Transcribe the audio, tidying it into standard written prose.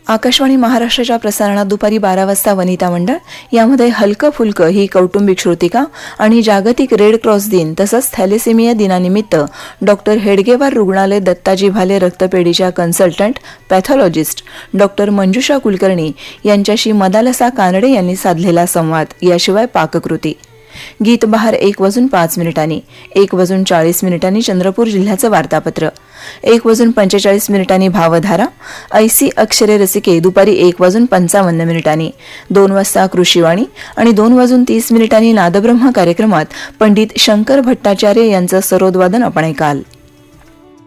आकाशवाणी महाराष्ट्राच्या प्रसारणात दुपारी 12 वाजता वनिता मंडळ, यामध्ये हलकं फुलकं ही कौटुंबिक श्रुतिका आणि जागतिक रेड क्रॉस दिन तसंच थॅलेसेमिया दिनानिमित्त डॉक्टर हेडगेवार रुग्णालय दत्ताजी भाले रक्तपेढीच्या कन्सल्टंट पॅथॉलॉजिस्ट डॉक्टर मंजुषा कुलकर्णी यांच्याशी मदालसा कानडे यांनी साधलेला संवाद, याशिवाय पाककृती. गीतबहार 1:05, 1:40 चंद्रपूर जिल्ह्याचं वार्तापत्र, 1:45 भावधारा, ऐसी अक्षरे रसिके दुपारी 1:55, 2 वाजता कृषीवाणी आणि 2:30 नादब्रह्म कार्यक्रमात पंडित शंकर भट्टाचार्य यांचं सरोदवादन आपण ऐकाल.